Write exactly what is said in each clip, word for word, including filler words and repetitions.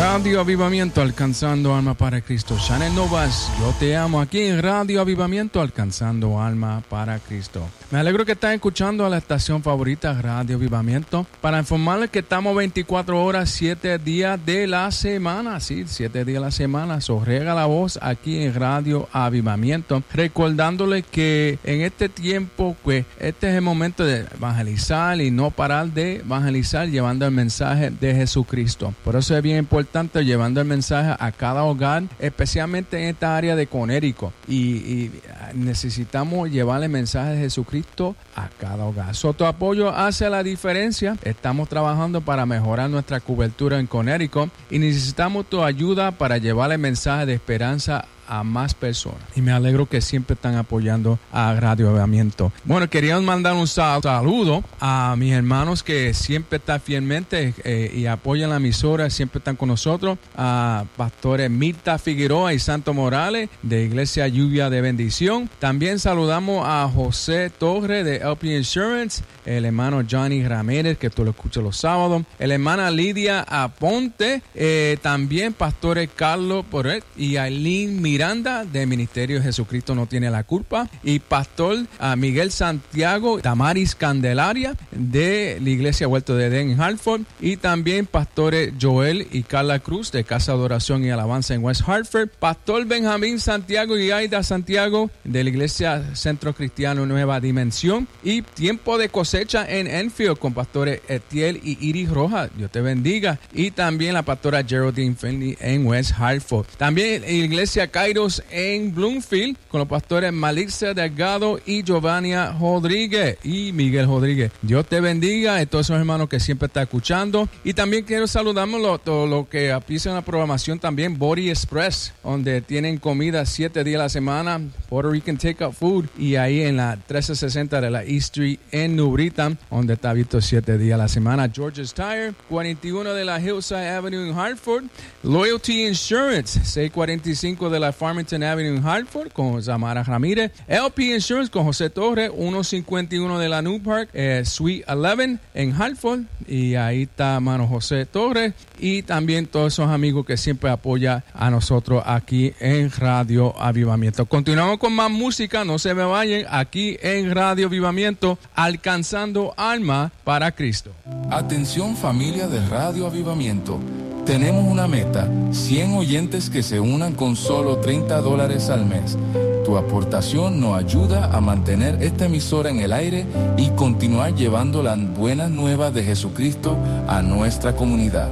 Radio Avivamiento, alcanzando alma para Cristo. Chanel Novas, yo te amo aquí en Radio Avivamiento, alcanzando alma para Cristo. Me alegro que están escuchando a la estación favorita Radio Avivamiento para informarles que estamos veinticuatro horas, siete días de la semana. Sí, siete días de la semana. So, riega la voz aquí en Radio Avivamiento, recordándoles que en este tiempo, pues, este es el momento de evangelizar y no parar de evangelizar, llevando el mensaje de Jesucristo. Por eso es bien importante llevando el mensaje a cada hogar, especialmente en esta área de Connecticut. Y, y necesitamos llevar el mensaje de Jesucristo a cada hogar. So, tu apoyo hace la diferencia. Estamos trabajando para mejorar nuestra cobertura en Connecticut y necesitamos tu ayuda para llevar el mensaje de esperanza a más personas. Y me alegro que siempre están apoyando a Radio Avivamiento. Bueno, queríamos mandar un sal- saludo a mis hermanos que siempre están fielmente eh, y apoyan la emisora, siempre están con nosotros, a pastores Mirta Figueroa y Santo Morales de Iglesia Lluvia de Bendición. También saludamos a José Torre de L P Insurance, el hermano Johnny Ramírez, que tú lo escuchas los sábados, la hermana Lidia Aponte, eh, también pastores Carlos Porret y Aileen Miranda de Ministerio Jesucristo No Tiene la Culpa, y pastor uh, Miguel Santiago Tamaris Candelaria de la Iglesia Huerto de Edén en Hartford, y también pastores Joel y Carla Cruz de Casa de Oración y Alabanza en West Hartford, pastor Benjamín Santiago y Aida Santiago de la Iglesia Centro Cristiano Nueva Dimensión, y Tiempo de Cosecha en Enfield con pastores Etiel y Iris Rojas, Dios te bendiga, y también la pastora Geraldine Finley en West Hartford. También la Iglesia Kairos en Bloomfield con los pastores Malicia Delgado y Giovannia Rodríguez y Miguel Rodríguez. Dios te bendiga a todos esos hermanos que siempre están escuchando. Y también quiero saludarnos lo, todo lo que apisan la programación también, Body Express, donde tienen comida siete días a la semana, Puerto Rican Takeout Food, y ahí en la trece sesenta de la East Street en New Britain, donde está abierto siete días a la semana. George's Tire, cuarenta y uno de la Hillside Avenue en Hartford. Loyalty Insurance, seiscientos cuarenta y cinco de la Farmington Avenue en Hartford con Zamara Ramírez. L P Insurance con José Torres, ciento cincuenta y uno de la New Park, eh, Suite once en Hartford, y ahí está mano José Torres, y también todos esos amigos que siempre apoyan a nosotros aquí en Radio Avivamiento. Continuamos con más música, no se me vayan, aquí en Radio Avivamiento, alcanzando alma para Cristo. Atención familia de Radio Avivamiento. Tenemos una meta, cien oyentes que se unan con solo treinta dólares al mes. Tu aportación nos ayuda a mantener esta emisora en el aire y continuar llevando las buenas nuevas de Jesucristo a nuestra comunidad.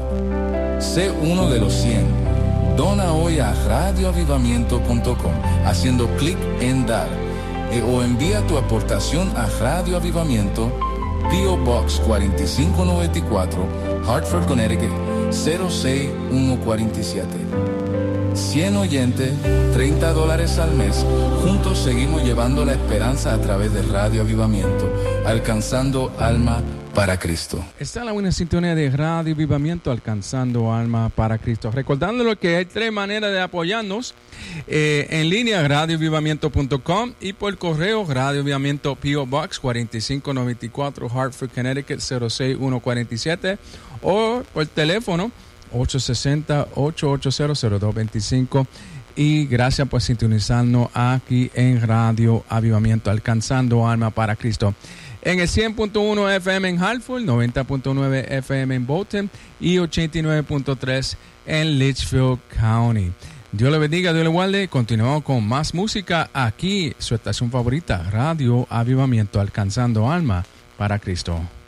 Sé uno de los cien. Dona hoy a radio avivamiento punto com haciendo clic en dar eh, o envía tu aportación a Radio Avivamiento, P O Box cuarenta y cinco noventa y cuatro, Hartford, Connecticut cero seis uno cuatro siete. cien oyentes, treinta dólares al mes. Juntos seguimos llevando la esperanza a través de Radio Avivamiento, alcanzando alma para Cristo. Está la buena sintonía de Radio Avivamiento, alcanzando alma para Cristo. Recordándolo que hay tres maneras de apoyarnos. Eh, en línea, radio avivamiento punto com, y por correo, Radio Avivamiento, P O Box cuarenta y cinco noventa y cuatro, Hartford, Connecticut cero seis uno cuatro siete, o por teléfono ocho seis cero, ocho ocho cero, cero dos dos cinco. Y gracias por sintonizarnos aquí en Radio Avivamiento, alcanzando alma para Cristo. En el cien punto uno F M en Hartford, noventa punto nueve F M en Bolton y ochenta y nueve punto tres en Litchfield County. Dios le bendiga, Dios le guarde. Continuamos con más música aquí, su estación favorita, Radio Avivamiento, alcanzando alma para Cristo.